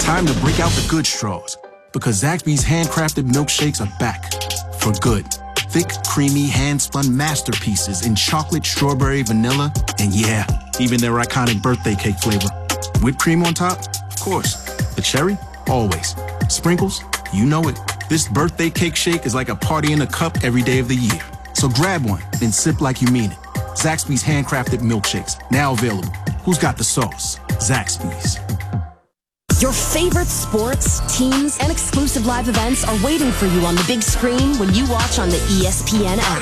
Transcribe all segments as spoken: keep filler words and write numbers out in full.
Time to break out the good straws, because Zaxby's handcrafted milkshakes are back for good. Thick, creamy, hand-spun masterpieces in chocolate, strawberry, vanilla, and yeah, even their iconic birthday cake flavor. Whipped cream on top? Of course. The cherry? Always. Sprinkles? You know it. This birthday cake shake is like a party in a cup every day of the year. So grab one, then sip like you mean it. Zaxby's handcrafted milkshakes, now available. Who's got the sauce? Zaxby's. Your favorite sports, teams, and exclusive live events are waiting for you on the big screen when you watch on the E S P N app.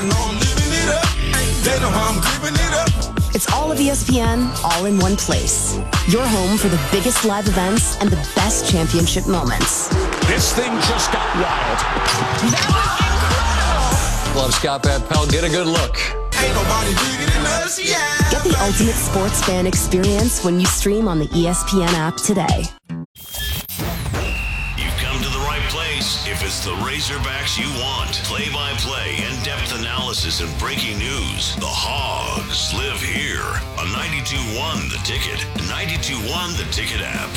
It's all of E S P N, all in one place. Your home for the biggest live events and the best championship moments. This thing just got wild. That was incredible. Love Scott Van Pelt. Get a good look. Ain't nobody bigger than us, yeah. Get the ultimate sports fan experience when you stream on the E S P N app today. You've come to the right place if it's the Razorbacks you want. Play-by-play, in-depth analysis, and breaking news. The Hogs live here on ninety-two point one The Ticket, ninety-two point one The Ticket app.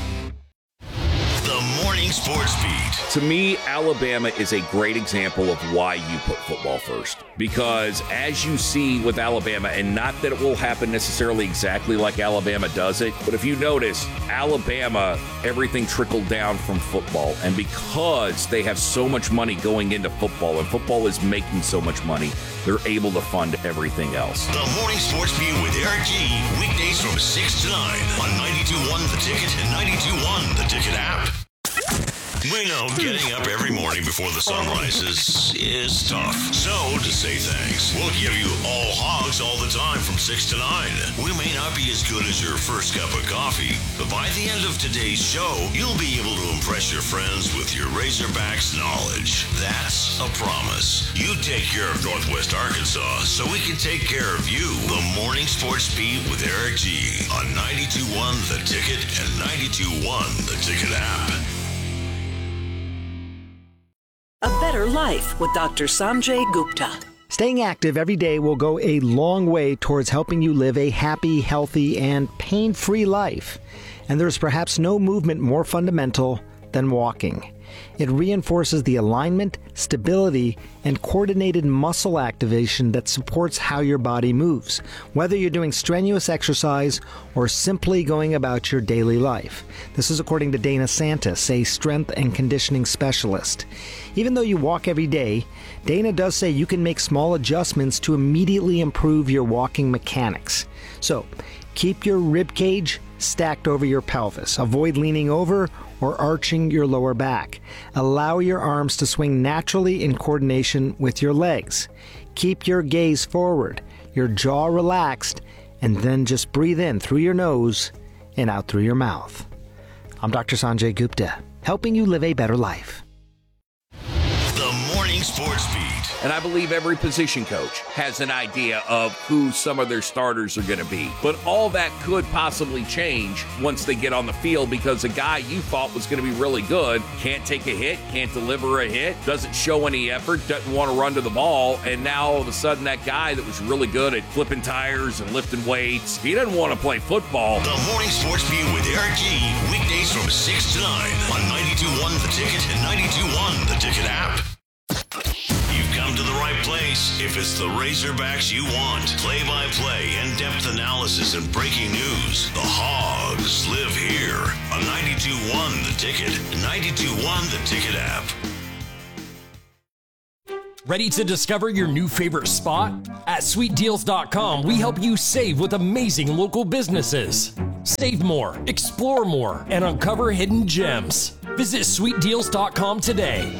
The Morning Sports Beat. To me, Alabama is a great example of why you put football first. Because as you see with Alabama, and not that it will happen necessarily exactly like Alabama does it, but if you notice, Alabama, everything trickled down from football. And because they have so much money going into football, and football is making so much money, they're able to fund everything else. The Morning Sports Beat with Eric G. Weekdays from six to nine on ninety-two point one The Ticket and ninety-two point one The Ticket app. We know getting up every morning before the sun rises is tough. So, to say thanks, we'll give you all hogs all the time from six to nine. We may not be as good as your first cup of coffee, but by the end of today's show, you'll be able to impress your friends with your Razorbacks knowledge. That's a promise. You take care of Northwest Arkansas so we can take care of you. The Morning Sports Beat with Eric G. on ninety-two point one The Ticket and ninety-two point one The Ticket app. A Better Life with Doctor Sanjay Gupta. Staying active every day will go a long way towards helping you live a happy, healthy, and pain-free life. And there is perhaps no movement more fundamental than walking. It reinforces the alignment, stability, and coordinated muscle activation that supports how your body moves, whether you're doing strenuous exercise or simply going about your daily life. This is according to Dana Santis, a strength and conditioning specialist. Even though you walk every day, Dana does say you can make small adjustments to immediately improve your walking mechanics. So, keep your rib cage stacked over your pelvis. Avoid leaning over or arching your lower back. Allow your arms to swing naturally in coordination with your legs. Keep your gaze forward, your jaw relaxed, and then just breathe in through your nose and out through your mouth. I'm Doctor Sanjay Gupta, helping you live a better life. The Morning Sports Beat. And I believe every position coach has an idea of who some of their starters are going to be. But all that could possibly change once they get on the field, because a guy you thought was going to be really good can't take a hit, can't deliver a hit, doesn't show any effort, doesn't want to run to the ball, and now all of a sudden that guy that was really good at flipping tires and lifting weights, he doesn't want to play football. The Morning Sports Beat with Eric G. Weekdays from six to nine on ninety-two point one The Ticket and ninety-two point one The Ticket app. You've come to the right place if it's the Razorbacks you want. Play-by-play, in-depth analysis, and breaking news. The Hogs live here on ninety-two point one The Ticket, ninety-two point one The Ticket app. Ready to discover your new favorite spot? At sweet deals dot com, we help you save with amazing local businesses. Save more, explore more, and uncover hidden gems. Visit sweet deals dot com today.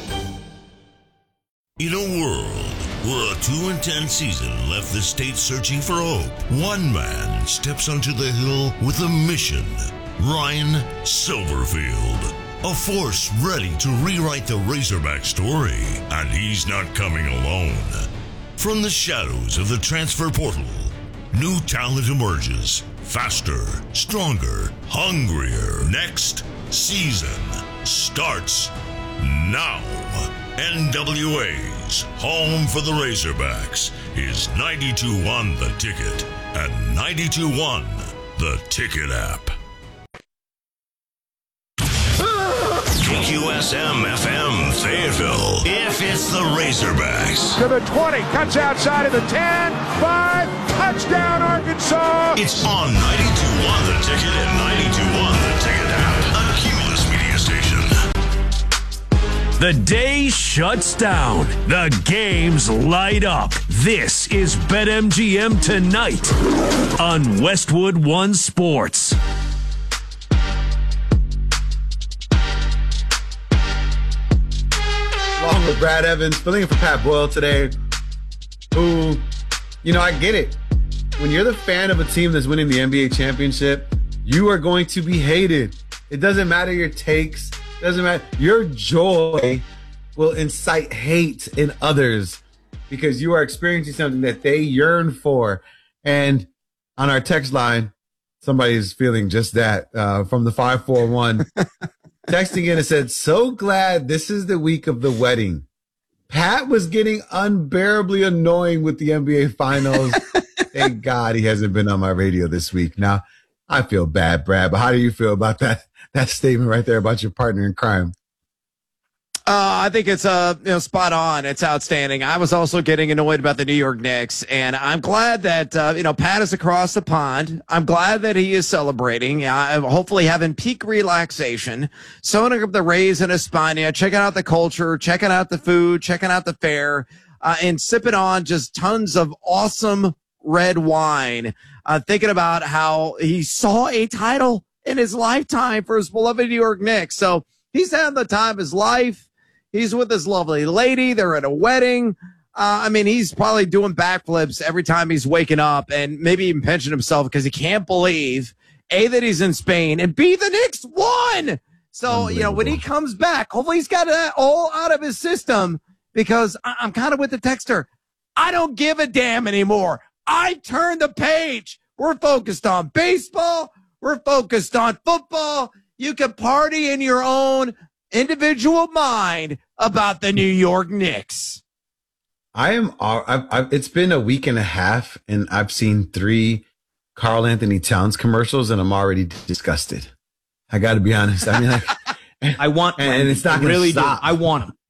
In a world where a two and ten season left the state searching for hope, one man steps onto the hill with a mission. Ryan Silverfield, a force ready to rewrite the Razorback story, and he's not coming alone. From the shadows of the transfer portal, new talent emerges, faster, stronger, hungrier. Next season starts now. N W A's home for the Razorbacks is ninety-two point one The Ticket and ninety-two point one The Ticket app. Q S M F M Fayetteville. If it's the Razorbacks. To the twenty, cuts outside of the ten, five, touchdown Arkansas. It's on ninety-two point one The Ticket and ninety-two point one The Ticket app, a Cumulus media station. The day shuts down. The games light up. This is BetMGM Tonight on Westwood One Sports. Along with Brad Evans, filling in for Pat Boyle today, who, you know, I get it. When you're the fan of a team that's winning the N B A championship, you are going to be hated. It doesn't matter your takes. Doesn't matter. Your joy will incite hate in others because you are experiencing something that they yearn for. And on our text line, somebody's feeling just that uh, from the five four one. Texting in and said, so glad this is the week of the wedding. Pat was getting unbearably annoying with the N B A Finals. Thank God he hasn't been on my radio this week. Now, I feel bad, Brad, but how do you feel about that? That statement right there about your partner in crime. Uh, I think it's uh, you know, spot on. It's outstanding. I was also getting annoyed about the New York Knicks, and I'm glad that uh, you know Pat is across the pond. I'm glad that he is celebrating. Uh, hopefully, having peak relaxation, sewing up the Rays in España, checking out the culture, checking out the food, checking out the fair, uh, and sipping on just tons of awesome red wine. Uh, thinking about how he saw a title in his lifetime for his beloved New York Knicks. So he's having the time of his life. He's with his lovely lady. They're at a wedding. Uh, I mean, he's probably doing backflips every time he's waking up and maybe even pinching himself because he can't believe, A, that he's in Spain, and B, the Knicks won. So, you know, when he comes back, hopefully he's got that all out of his system because I- I'm kind of with the texter. I don't give a damn anymore. I turned the page. We're focused on baseball. We're focused on football. You can party in your own individual mind about the New York Knicks. I am. I've, I've, it's been a week and a half, and I've seen three Karl Anthony Towns commercials, and I'm already disgusted. I got to be honest. I mean, like, I want, and, and it's not going to really stop. Do. I want him.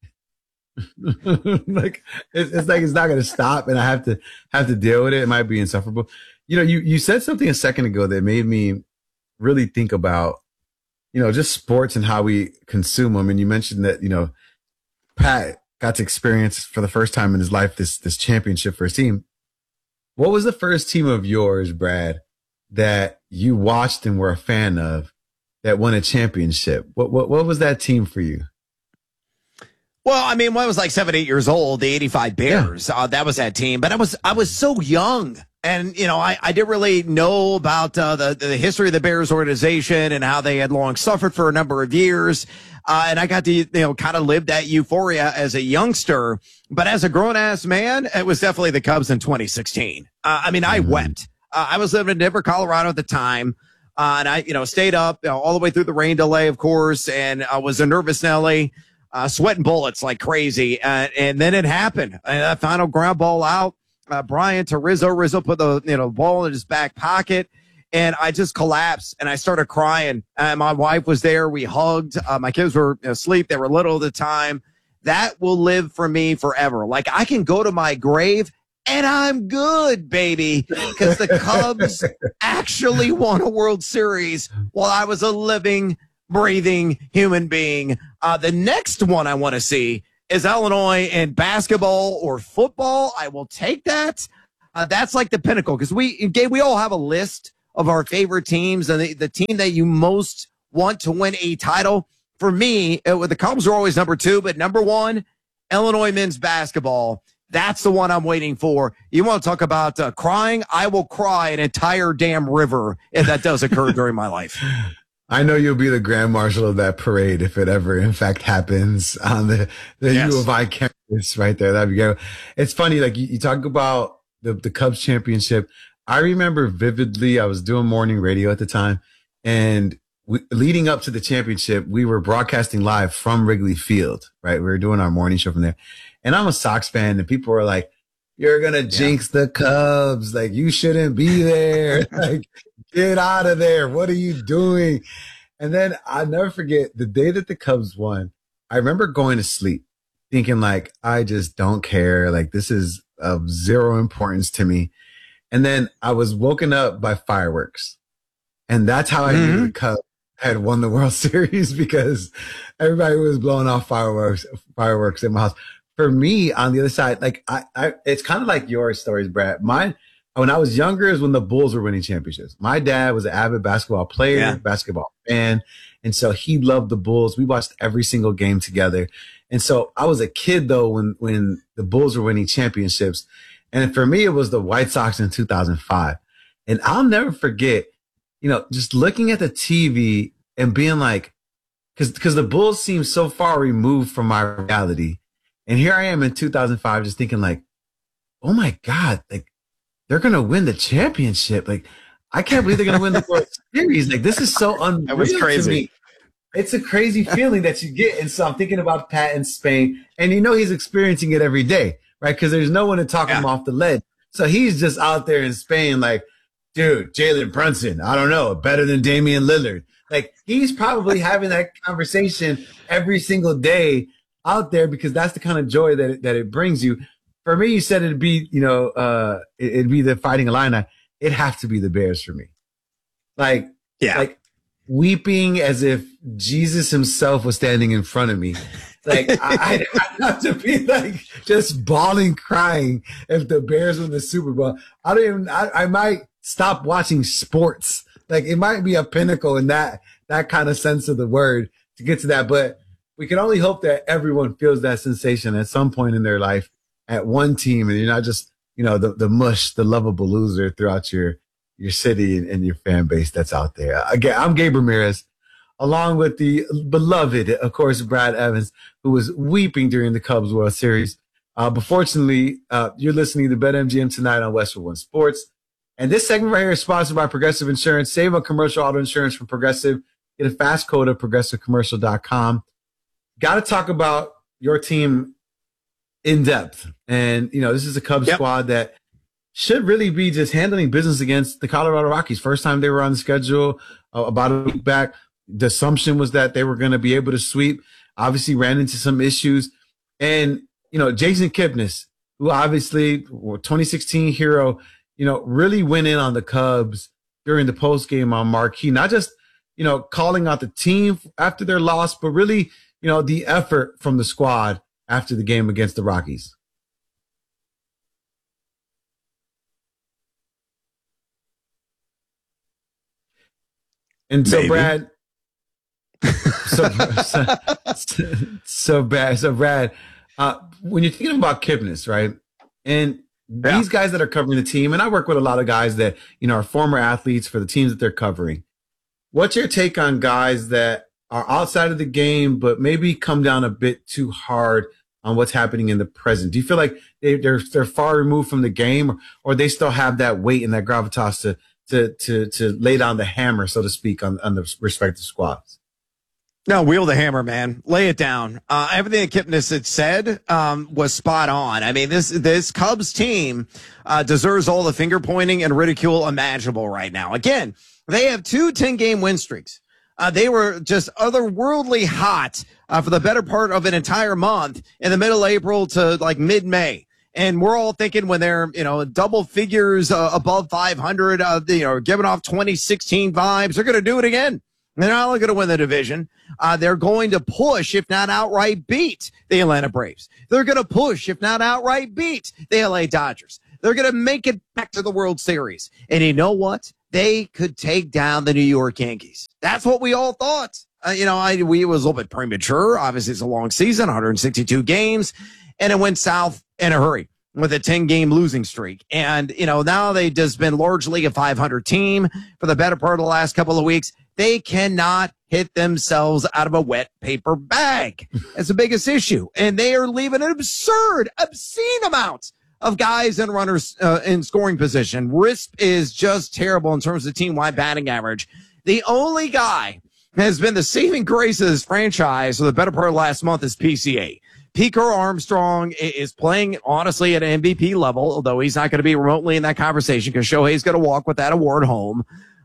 like it's, it's like it's not going to stop, and I have to have to deal with it. It might be insufferable. You know, you you said something a second ago that made me really think about, you know, just sports and how we consume them. And you mentioned that, you know, Pat got to experience for the first time in his life this this championship for his team. What was the first team of yours, Brad, that you watched and were a fan of that won a championship? What what what was that team for you? Well, I mean, when I was like seven, eight years old, the eighty-five Bears, yeah. uh, that was that team. But I was I was so young. And, you know, I, I didn't really know about uh, the, the history of the Bears organization and how they had long suffered for a number of years. Uh, and I got to, you know, kind of live that euphoria as a youngster. But as a grown-ass man, it was definitely the Cubs in twenty sixteen. Uh, I mean, I mm-hmm. wept. Uh, I was living in Denver, Colorado at the time. Uh, and I, you know, stayed up you know, all the way through the rain delay, of course, and I was a nervous Nelly, uh, sweating bullets like crazy. Uh, and then it happened. And that final ground ball out. Uh, Brian to Rizzo. Rizzo put the you know ball in his back pocket, and I just collapsed and I started crying. And my wife was there. We hugged. Uh, my kids were asleep. They were little at the time. That will live for me forever. Like I can go to my grave and I'm good, baby, because the Cubs actually won a World Series while I was a living, breathing human being. Uh, the next one I want to see is Illinois in basketball or football. I will take that. Uh, that's like the pinnacle because we, Gabe, we all have a list of our favorite teams and the, the team that you most want to win a title. For me, it, the Cubs are always number two, but number one, Illinois men's basketball. That's the one I'm waiting for. You want to talk about uh, crying? I will cry an entire damn river if that does occur during my life. I know you'll be the grand marshal of that parade if it ever, in fact, happens on the, the yes. U of I campus right there. That'd be good. It's funny, like you, you talk about the, the Cubs championship. I remember vividly, I was doing morning radio at the time, and we, leading up to the championship, we were broadcasting live from Wrigley Field, right? We were doing our morning show from there. And I'm a Sox fan, and people were like, you're going to jinx yeah. the Cubs. Like, you shouldn't be there. Like, get out of there. What are you doing? And then I'll never forget the day that the Cubs won. I remember going to sleep thinking like, I just don't care. Like this is of zero importance to me. And then I was woken up by fireworks. And that's how I mm-hmm. knew the Cubs had won the World Series, because everybody was blowing off fireworks, fireworks in my house. For me, on the other side, like I, I it's kind of like your stories, Brad. Mine, when I was younger, is when the Bulls were winning championships. My dad was an avid basketball player, yeah. basketball fan. And so he loved the Bulls. We watched every single game together. And so I was a kid though, when, when the Bulls were winning championships. And for me, it was the White Sox in two thousand five. And I'll never forget, you know, just looking at the T V and being like, cause, cause the Bulls seem so far removed from my reality. And here I am in two thousand five, just thinking like, oh my God, like they're going to win the championship. Like, I can't believe they're going to win the World Series. Like, this is so unreal that was crazy. To me. It's a crazy feeling that you get. And so I'm thinking about Pat in Spain, and you know, he's experiencing it every day, right? Cause there's no one to talk yeah. him off the ledge. So he's just out there in Spain, like, dude, Jalen Brunson, I don't know, better than Damian Lillard. Like, he's probably having that conversation every single day out there, because that's the kind of joy that it, that it brings you. For me, you said it'd be, you know, uh, it, it'd be the Fighting Illini. It'd have to be the Bears for me. Like, yeah, like weeping as if Jesus himself was standing in front of me. Like, I, I'd have to be like just bawling, crying if the Bears win the Super Bowl. I don't even, I, I might stop watching sports. Like, it might be a pinnacle in that, that kind of sense of the word to get to that. But we can only hope that everyone feels that sensation at some point in their life at one team, and you're not just, you know, the, the mush, the lovable loser throughout your, your city and, and your fan base that's out there. Again, I'm Gabe Ramirez, along with the beloved, of course, Brad Evans, who was weeping during the Cubs World Series. Uh, but fortunately, uh, you're listening to BetMGM tonight on Westwood One Sports. And this segment right here is sponsored by Progressive Insurance. Save on commercial auto insurance from Progressive. Get a fast code at progressive commercial dot com. Got to talk about your team in depth. And, you know, this is a Cubs yep. squad that should really be just handling business against the Colorado Rockies. First time they were on the schedule uh, about a week back. The assumption was that they were going to be able to sweep. Obviously ran into some issues. And, you know, Jason Kipnis, who obviously twenty sixteen hero, you know, really went in on the Cubs during the post game on Marquee, not just, you know, calling out the team after their loss, but really, you know, the effort from the squad after the game against the Rockies. And so, Maybe. Brad, so, so, so, so Brad, so Brad, uh, when you're thinking about Kipnis, right? And yeah. these guys that are covering the team, and I work with a lot of guys that, you know, are former athletes for the teams that they're covering. What's your take on guys that are outside of the game, but maybe come down a bit too hard on what's happening in the present? Do you feel like they, they're they're far removed from the game, or, or they still have that weight and that gravitas to to to to lay down the hammer, so to speak, on, on the respective squads? No, wheel the hammer, man. Lay it down. Uh, everything that Kipnis had said um, was spot on. I mean, this this Cubs team uh, deserves all the finger pointing and ridicule imaginable right now. Again, they have two ten-game win streaks. Uh, they were just otherworldly hot uh, for the better part of an entire month in the middle of April to like mid-May. And we're all thinking when they're, you know, double figures uh, above five hundred, uh, you know, giving off twenty sixteen vibes, they're going to do it again. They're not only going to win the division. Uh, they're going to push, if not outright beat, the Atlanta Braves. They're going to push, if not outright beat, the L A Dodgers. They're going to make it back to the World Series. And you know what? They could take down the New York Yankees. That's what we all thought. Uh, you know, I, we it was a little bit premature. Obviously, it's a long season, one hundred sixty-two games, and it went south in a hurry with a ten-game losing streak. And, you know, now they've just been largely a five hundred team for the better part of the last couple of weeks. They cannot hit themselves out of a wet paper bag. That's the biggest issue. And they are leaving an absurd, obscene amount of guys and runners uh, in scoring position. R I S P is just terrible in terms of team-wide batting average. The only guy has been the saving grace of this franchise for the better part of last month is P C A. Pico Armstrong is playing, honestly, at an M V P level, although he's not going to be remotely in that conversation because Shohei's going to walk with that award home.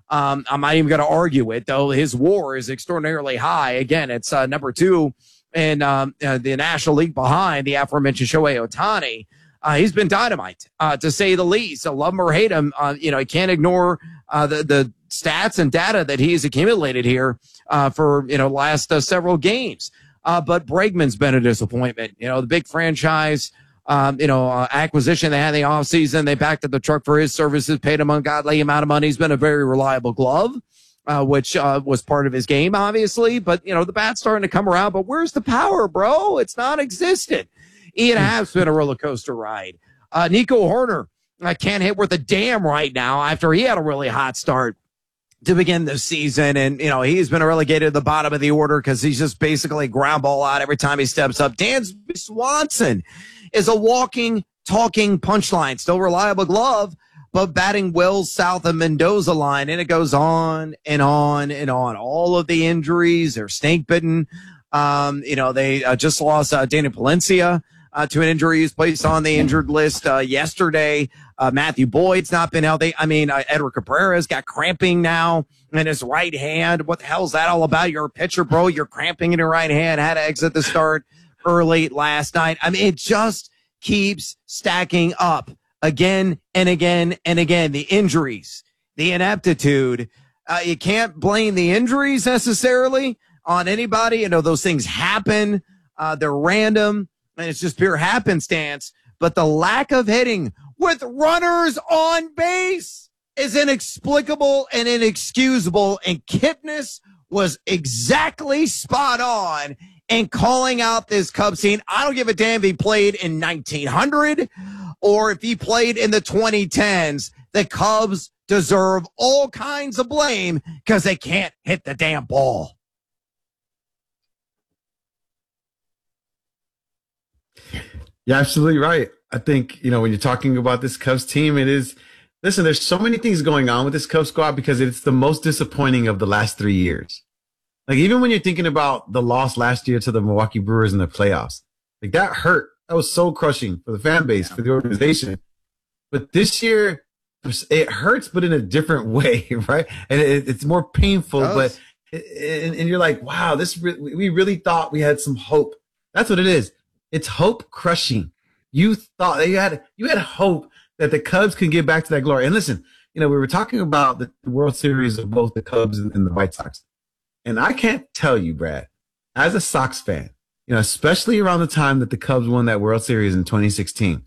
Um, I'm not even going to argue it, though. His WAR is extraordinarily high. Again, it's uh, number two in um, uh, the National League behind the aforementioned Shohei Ohtani. Uh, he's been dynamite, uh, to say the least. So love him or hate him, uh, you know, you can't ignore uh, the, the stats and data that he's accumulated here uh, for, you know, last uh, several games. Uh, but Bregman's been a disappointment. You know, the big franchise, um, you know, uh, acquisition they had in the offseason. They backed up the truck for his services, paid him an ungodly amount of money. He's been a very reliable glove, uh, which uh, was part of his game, obviously. But, you know, the bat's starting to come around. But where's the power, bro? It's non-existent. Ian Happ's been a roller coaster ride. Uh, Nico Hoerner, I can't hit worth a damn right now after he had a really hot start to begin this season. And, you know, he's been relegated to the bottom of the order because he's just basically ground ball out every time he steps up. Dansby Swanson is a walking, talking punchline. Still reliable glove, but batting well south of Mendoza line. And it goes on and on and on. All of the injuries, they're snake bitten. Um, you know, they uh, just lost uh, Daniel Palencia uh, to an injury. He was placed on the injured list uh, yesterday. Uh, Matthew Boyd's not been healthy. I mean, uh, Edward Cabrera's got cramping now in his right hand. What the hell's that all about? You're a pitcher, bro. You're cramping in your right hand. Had to exit the start early last night. I mean, it just keeps stacking up again and again and again. The injuries, the ineptitude. Uh, you can't blame the injuries necessarily on anybody. You know, those things happen. Uh, they're random, and it's just pure happenstance. But the lack of hitting with runners on base is inexplicable and inexcusable. And Kipnis was exactly spot on in calling out this Cubs team. I don't give a damn if he played in nineteen hundred or if he played in the twenty tens. The Cubs deserve all kinds of blame because they can't hit the damn ball. You're absolutely right. I think, you know, when you're talking about this Cubs team, it is, listen, there's so many things going on with this Cubs squad because it's the most disappointing of the last three years. Like, even when you're thinking about the loss last year to the Milwaukee Brewers in the playoffs, like that hurt. That was soul crushing for the fan base, for the organization. But this year, it hurts, but in a different way, right? And it, it's more painful, but, and, and you're like, wow, this, re- we really thought we had some hope. That's what it is. It's hope crushing. You thought you had, you had hope that the Cubs can get back to that glory. And listen, you know, we were talking about the World Series of both the Cubs and, and the White Sox. And I can't tell you, Brad, as a Sox fan, you know, especially around the time that the Cubs won that World Series in twenty sixteen,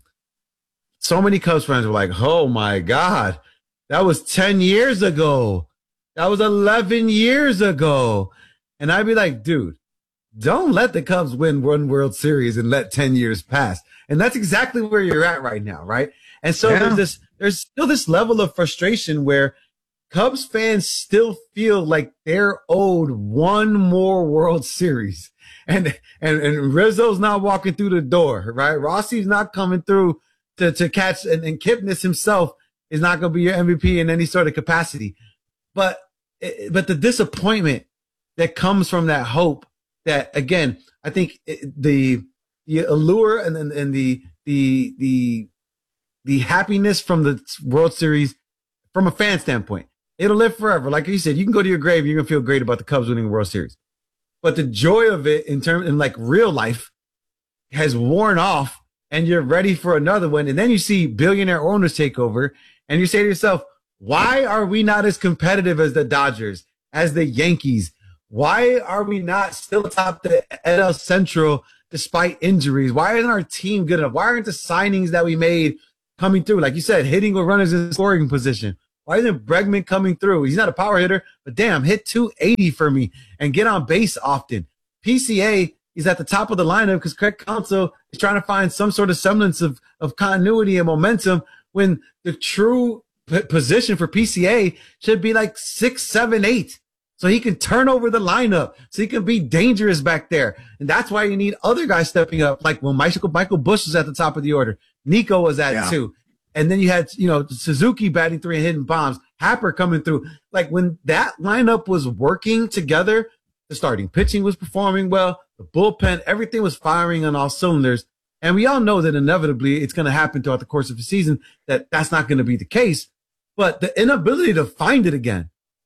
so many Cubs fans were like, oh my God, that was ten years ago. That was eleven years ago. And I'd be like, dude, don't let the Cubs win one World Series and let ten years pass. And that's exactly where you're at right now, right? And so yeah. there's this, there's still this level of frustration where Cubs fans still feel like they're owed one more World Series. And, and, and Rizzo's not walking through the door, right? Rossi's not coming through to, to catch, and, and Kipnis himself is not going to be your M V P in any sort of capacity. But, but the disappointment that comes from that hope that, again, I think the, the allure and, and, and the, the, the, the happiness from the World Series from a fan standpoint, it'll live forever. Like you said, you can go to your grave, you're going to feel great about the Cubs winning the World Series. But the joy of it in terms, in like real life has worn off and you're ready for another one. And then you see billionaire owners take over and you say to yourself, why are we not as competitive as the Dodgers, as the Yankees? Why are we not still atop the N L Central despite injuries? Why isn't our team good enough? Why aren't the signings that we made coming through? Like you said, hitting with runners in scoring position. Why isn't Bregman coming through? He's not a power hitter, but damn, hit two eighty for me and get on base often. P C A is at the top of the lineup because Craig Counsell is trying to find some sort of semblance of, of continuity and momentum when the true p- position for P C A should be like six, seven, eight. So he can turn over the lineup, so he can be dangerous back there. And that's why you need other guys stepping up, like when Michael, Michael Busch was at the top of the order. Nico was at yeah. two. And then you had, you know, Suzuki batting three and hitting bombs, Happer coming through. Like when that lineup was working together, the starting pitching was performing well, the bullpen, everything was firing on all cylinders. And we all know that inevitably it's going to happen throughout the course of the season that that's not going to be the case. But the inability to find it again,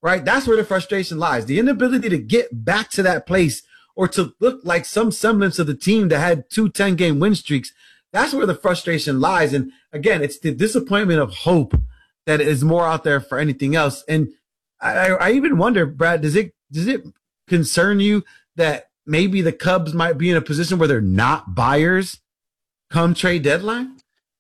right? That's where the frustration lies. The inability to get back to that place or to look like some semblance of the team that had two ten-game win streaks. That's where the frustration lies. And again, it's the disappointment of hope that is more out there for anything else. And I, I even wonder, Brad, does it does it concern you that maybe the Cubs might be in a position where they're not buyers come trade deadline?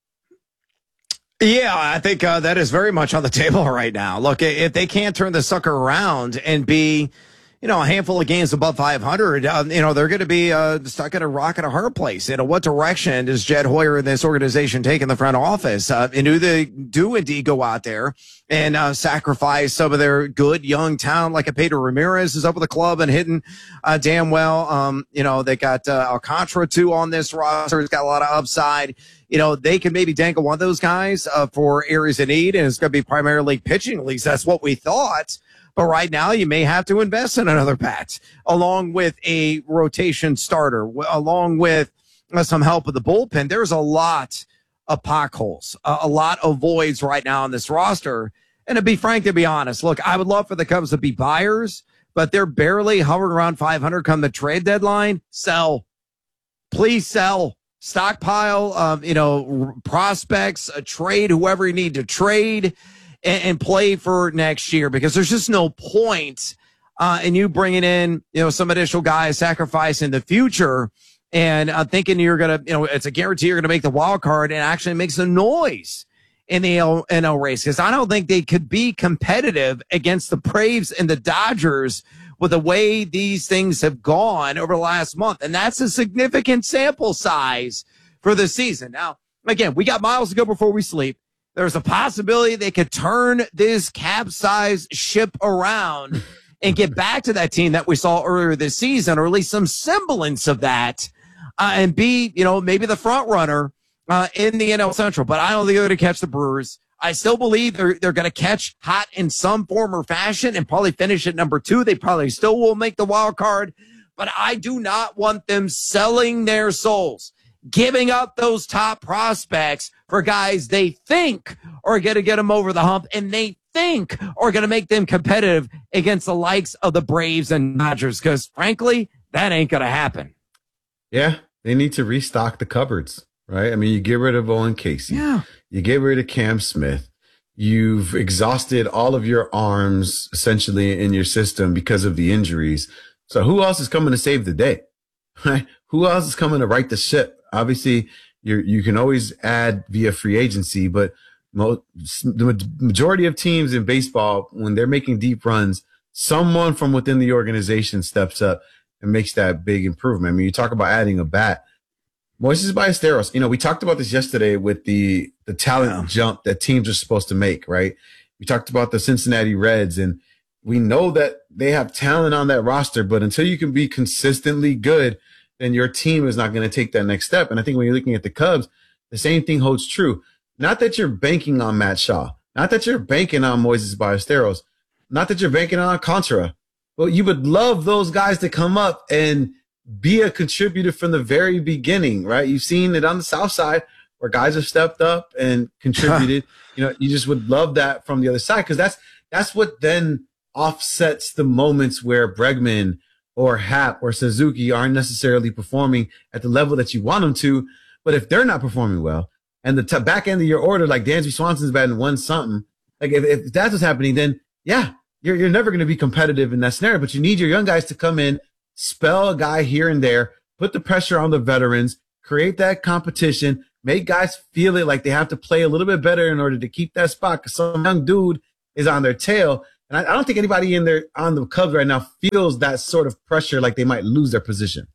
Yeah, I think uh, that is very much on the table right now. Look, if they can't turn the sucker around and be, you know, a handful of games above five hundred, uh, you know, they're going to be uh, stuck in a rock and a hard place. You know, what direction does Jed Hoyer and this organization take in the front office? Uh, and do they do indeed go out there and uh, sacrifice some of their good young talent, like a Pedro Ramirez is up with the club and hitting uh, damn well. Um, you know, they got uh, Alcantara too on this roster. It's got a lot of upside. You know, they can maybe dangle one of those guys uh, for areas of need, and it's going to be primarily pitching. At least that's what we thought. But right now, you may have to invest in another bat, along with a rotation starter, w- along with uh, some help with the bullpen. There's a lot of potholes, uh, a lot of voids right now on this roster. And to be frank, to be honest, look, I would love for the Cubs to be buyers, but they're barely hovering around five hundred come the trade deadline. Sell. Please sell. Stockpile, um, you know, prospects, uh, trade whoever you need to trade, and, and play for next year, because there's just no point uh, in you bringing in, you know, some additional guys, sacrifice in the future, and uh, thinking you're gonna, you know, it's a guarantee you're gonna make the wild card and actually make some noise in the N L race. Because I don't think they could be competitive against the Braves and the Dodgers with the way these things have gone over the last month. And that's a significant sample size for the season. Now, again, we got miles to go before we sleep. There's a possibility they could turn this capsized ship around and get back to that team that we saw earlier this season, or at least some semblance of that, uh, and be, you know, maybe the front runner uh, in the N L Central. But I don't think they're going to catch the Brewers. I still believe they're they're going to catch hot in some form or fashion and probably finish at number two. They probably still will make the wild card, but I do not want them selling their souls, giving up those top prospects for guys they think are going to get them over the hump and they think are going to make them competitive against the likes of the Braves and Dodgers, because frankly, that ain't going to happen. Yeah, they need to restock the cupboards, right? I mean, you get rid of Owen Casey. Yeah. You get rid of Cam Smith. You've exhausted all of your arms essentially in your system because of the injuries. So who else is coming to save the day? Right? Who else is coming to right the ship? Obviously, you you can always add via free agency, but mo- the majority of teams in baseball, when they're making deep runs, someone from within the organization steps up and makes that big improvement. I mean, you talk about adding a bat. Moises Ballesteros, you know, we talked about this yesterday with the the talent yeah. jump that teams are supposed to make, right? We talked about the Cincinnati Reds, and we know that they have talent on that roster, but until you can be consistently good, then your team is not going to take that next step. And I think when you're looking at the Cubs, the same thing holds true. Not that you're banking on Matt Shaw, not that you're banking on Moises Ballesteros, not that you're banking on Alcantara, but you would love those guys to come up and be a contributor from the very beginning, right? You've seen it on the South Side where guys have stepped up and contributed. You know, you just would love that from the other side, because that's that's what then offsets the moments where Bregman or Happ or Suzuki aren't necessarily performing at the level that you want them to. But if they're not performing well, and the t- back end of your order, like Dansby Swanson's batting one something, like if, if that's what's happening, then yeah, you're you're never going to be competitive in that scenario. But you need your young guys to come in, spell a guy here and there, put the pressure on the veterans, create that competition, make guys feel it like they have to play a little bit better in order to keep that spot, because some young dude is on their tail. And I, I don't think anybody in there on the Cubs right now feels that sort of pressure, like they might lose their position.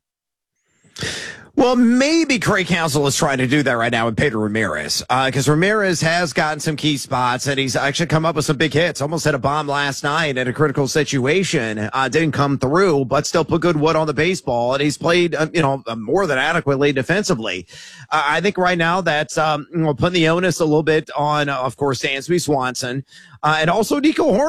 Well, maybe Craig Counsell is trying to do that right now with Pedro Ramirez, because uh, Ramirez has gotten some key spots, and he's actually come up with some big hits. Almost hit a bomb last night in a critical situation. Uh, didn't come through, but still put good wood on the baseball, and he's played, uh, you know, more than adequately defensively. Uh, I think right now that's um, you know, putting the onus a little bit on, uh, of course, Dansby Swanson, uh, and also Nico Hoerner.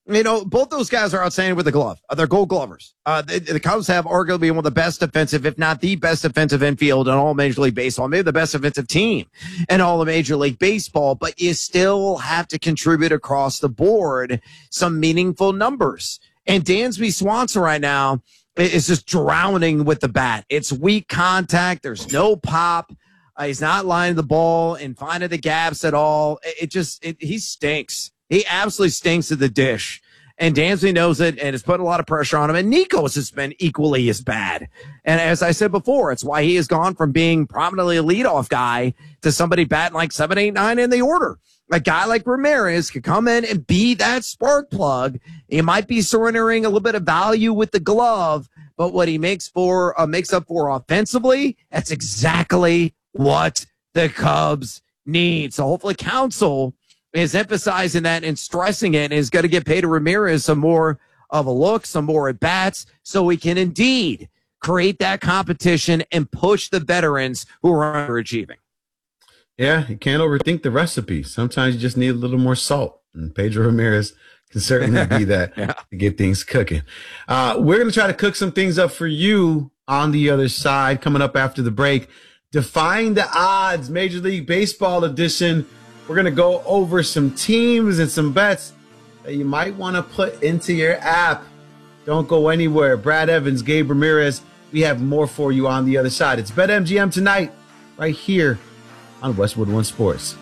You know, both those guys are outstanding with the glove. Uh, they're gold glovers. Uh, the, the Cubs have arguably one of the best defensive, if not the best defensive infield in all Major League Baseball, maybe the best defensive team in all of Major League Baseball, but you still have to contribute across the board some meaningful numbers. And Dansby Swanson right now is just drowning with the bat. It's weak contact. There's no pop. Uh, he's not lining the ball and finding the gaps at all. It, it just, it, he stinks. He absolutely stinks at the dish. And Dansby knows it and has put a lot of pressure on him. And Nico's has been equally as bad. And as I said before, it's why he has gone from being prominently a leadoff guy to somebody batting like seven, eight, nine in the order. A guy like Ramirez could come in and be that spark plug. He might be surrendering a little bit of value with the glove, but what he makes for uh, makes up for offensively, that's exactly what the Cubs need. So hopefully Counsell is emphasizing that and stressing it and is going to get Pedro Ramirez some more of a look, some more at bats, so we can indeed create that competition and push the veterans who are underachieving. Yeah, you can't overthink the recipe. Sometimes you just need a little more salt, and Pedro Ramirez can certainly be that yeah. to get things cooking. Uh, we're going to try to cook some things up for you on the other side coming up after the break. Defying the Odds, Major League Baseball edition. We're going to go over some teams and some bets that you might want to put into your app. Don't go anywhere. Brad Evans, Gabe Ramirez, we have more for you on the other side. It's BetMGM tonight, right here on Westwood One Sports.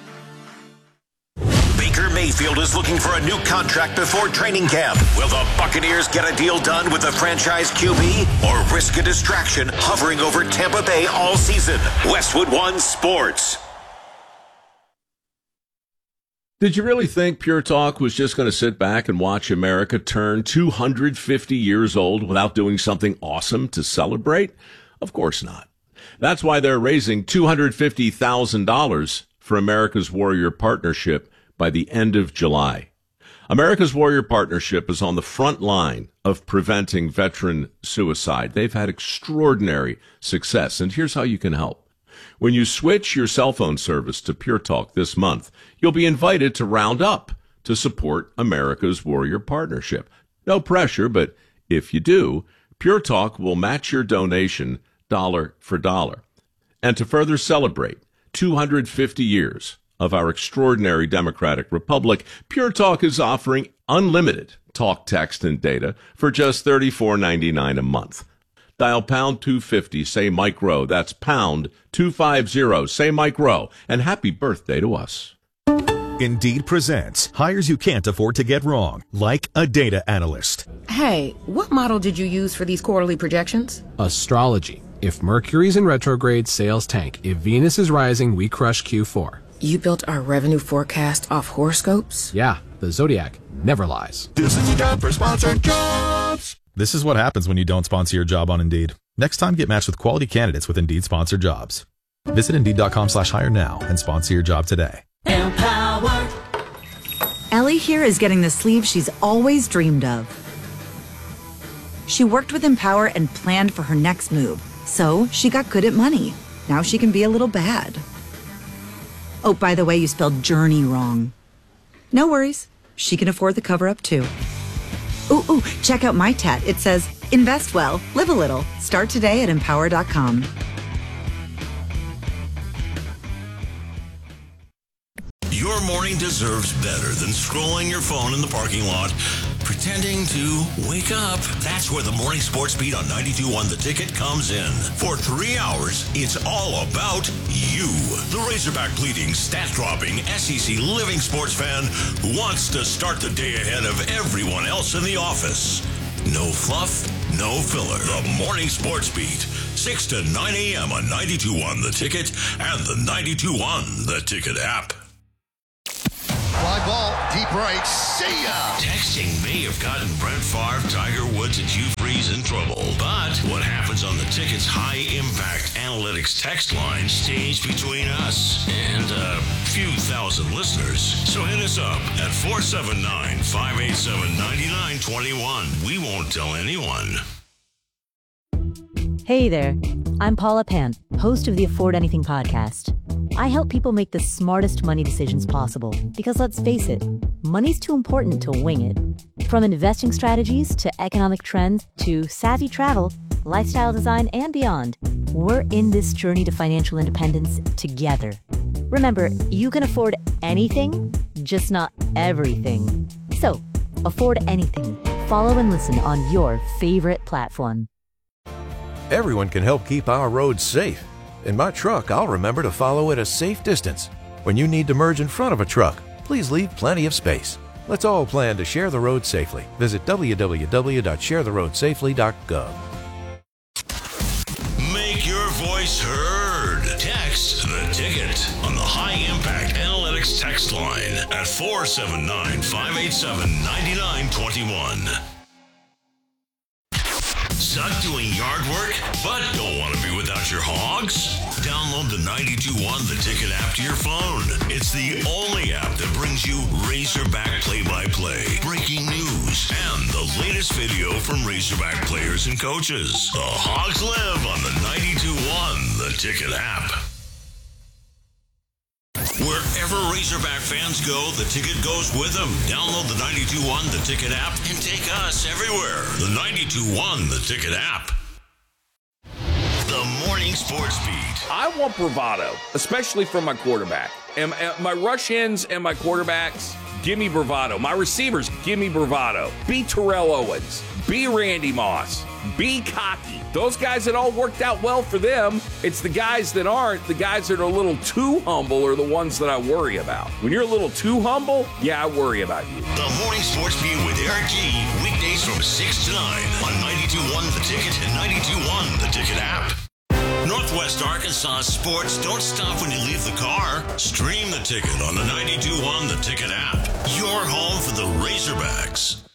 Baker Mayfield is looking for a new contract before training camp. Will the Buccaneers get a deal done with the franchise Q B or risk a distraction hovering over Tampa Bay all season? Westwood One Sports. Did you really think Pure Talk was just going to sit back and watch America turn two hundred fifty years old without doing something awesome to celebrate? Of course not. That's why they're raising two hundred fifty thousand dollars for America's Warrior Partnership by the end of July. America's Warrior Partnership is on the front line of preventing veteran suicide. They've had extraordinary success, and here's how you can help. When you switch your cell phone service to Pure Talk this month, you'll be invited to round up to support America's Warrior Partnership. No pressure, but if you do, Pure Talk will match your donation dollar for dollar. And to further celebrate two hundred fifty years of our extraordinary democratic republic, Pure Talk is offering unlimited talk, text, and data for just thirty-four ninety-nine a month. Dial pound two fifty, say Mike Rowe. That's pound two fifty, say Mike Rowe. And happy birthday to us. Indeed presents hires you can't afford to get wrong, like a data analyst. Hey, what model did you use for these quarterly projections? Astrology. If Mercury's in retrograde, sales tank. If Venus is rising, we crush Q four. You built our revenue forecast off horoscopes? Yeah, the Zodiac never lies. This is time for sponsored jobs. This is what happens when you don't sponsor your job on Indeed. Next time, get matched with quality candidates with Indeed sponsored jobs. Visit Indeed.com slash hire now and sponsor your job today. Empower. Ellie here is getting the sleeve she's always dreamed of. She worked with Empower and planned for her next move, so she got good at money. Now she can be a little bad. Oh, by the way, you spelled journey wrong. No worries. She can afford the cover-up, too. Ooh, ooh, check out my tat. It says, invest well, live a little. Start today at empower dot com. Your morning deserves better than scrolling your phone in the parking lot, pretending to wake up. That's where the Morning Sports Beat on ninety-two point one The Ticket comes in. For three hours, it's all about you. The Razorback bleeding, stat-dropping, S E C living sports fan who wants to start the day ahead of everyone else in the office. No fluff, no filler. The Morning Sports Beat, six to nine a.m. on ninety-two point one The Ticket and the ninety-two point one The Ticket app. Fly ball, deep right, see ya! Texting may have gotten Brett Favre, Tiger Woods, and Hugh Freeze in trouble. But what happens on the Ticket's high-impact analytics text line stays between us and a few thousand listeners. So hit us up at four seven nine, five eight seven, nine nine two one. We won't tell anyone. Hey there, I'm Paula Pan, host of the Afford Anything podcast. I help people make the smartest money decisions possible because let's face it, money's too important to wing it. From investing strategies to economic trends to savvy travel, lifestyle design, and beyond, we're in this journey to financial independence together. Remember, you can afford anything, just not everything. So, afford anything. Follow and listen on your favorite platform. Everyone can help keep our roads safe. In my truck, I'll remember to follow at a safe distance. When you need to merge in front of a truck, please leave plenty of space. Let's all plan to share the road safely. Visit w w w dot share the road safely dot gov. Make your voice heard. Text the ticket on the High Impact Analytics text line at four seven nine, five eight seven, nine nine two one. Suck doing yard work, but don't want to be without your hogs? Download the ninety-two one The Ticket app to your phone. It's the only app that brings you Razorback play-by-play, breaking news, and the latest video from Razorback players and coaches. The Hogs live on the ninety-two one The Ticket app. Wherever Razorback fans go, The Ticket goes with them. Download the ninety-two one The Ticket app and take us everywhere. The ninety-two one The Ticket app. The Morning Sports Beat. I want bravado, especially from my quarterback. And, and my rush ends and my quarterbacks, give me bravado. My receivers, give me bravado. Be Terrell Owens. Be Randy Moss. Be cocky. Those guys that all worked out well for them, it's the guys that aren't, the guys that are a little too humble are the ones that I worry about. When you're a little too humble, yeah, I worry about you. The Morning Sports Beat with Eric G. Weekdays from six to nine on ninety-two one The Ticket and ninety-two one The Ticket app. Northwest Arkansas sports don't stop when you leave the car. Stream The Ticket on the ninety-two one The Ticket app. Your home for the Razorbacks.